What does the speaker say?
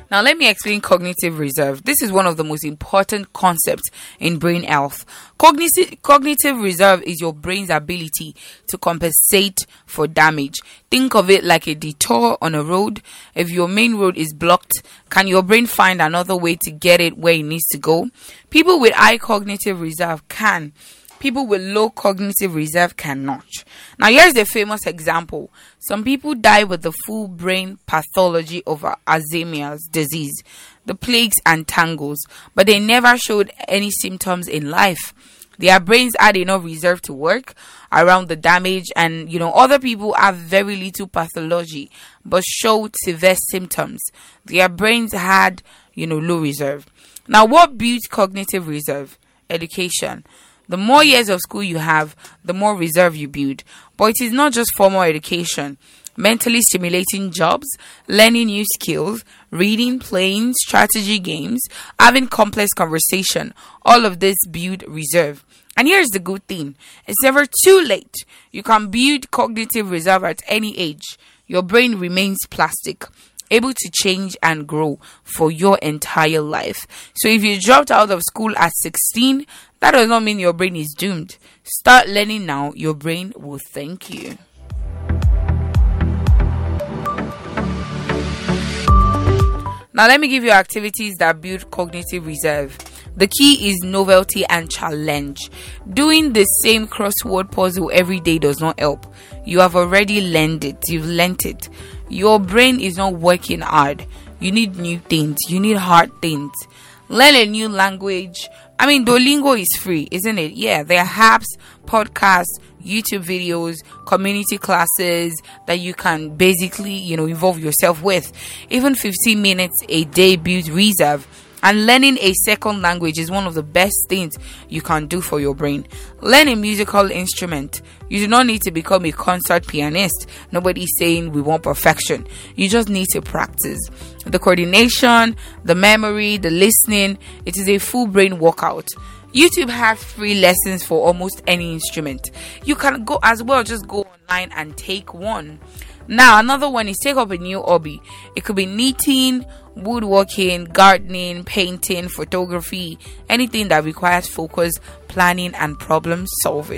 Now, let me explain cognitive reserve. This is one of the most important concepts in brain health. Cognitive reserve is your brain's ability to compensate for damage. Think of it like a detour on a road. If your main road is blocked, can your brain find another way to get it where it needs to go? People with high cognitive reserve can. People with low cognitive reserve cannot. Now, here's the famous example. Some people die with the full brain pathology of Alzheimer's disease, the plagues and tangles, but they never showed any symptoms in life. Their brains had enough reserve to work around the damage, and other people have very little pathology but showed severe symptoms. Their brains had low reserve. Now, what builds cognitive reserve? Education. The more years of school you have, the more reserve you build. But it is not just formal education. Mentally stimulating jobs, learning new skills, reading, playing, strategy games, having complex conversation, all of this build reserve. And here's the good thing. It's never too late. You can build cognitive reserve at any age. Your brain remains plastic, able to change and grow for your entire life. So if you dropped out of school at 16, that does not mean your brain is doomed. Start learning now. Your brain will thank you. Now, let me give you activities that build cognitive reserve. The key is novelty and challenge. Doing the same crossword puzzle every day does not help. You have already learned it. You've learnt it. Your brain is not working hard. You need new things. You need hard things. Learn a new language. Duolingo is free, isn't it? Yeah, there are apps, podcasts, YouTube videos, community classes that you can basically, involve yourself with. Even 15 minutes a day builds reserve. And learning a second language is one of the best things you can do for your brain. Learn a musical instrument. You do not need to become a concert pianist. Nobody's saying we want perfection. You just need to practice. The coordination, the memory, the listening, it is a full brain workout. YouTube has free lessons for almost any instrument. You can go as well, just go online and take one. Now, another one is take up a new hobby. It could be knitting, woodworking, gardening, painting, photography, anything that requires focus, planning, and problem solving.